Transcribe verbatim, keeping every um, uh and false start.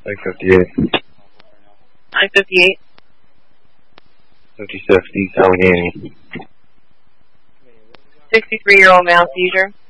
nine fifty-eight. nine fifty-eight. fifty-six, East Allegheny. sixty-three-year-old male seizure.